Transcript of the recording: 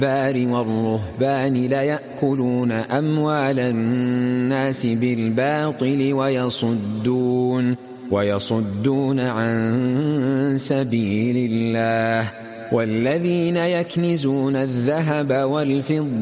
والرهبان ليأكلون أموال الناس بالباطل ويصدون عن سبيل الله والذين يكنزون الذهب والفضة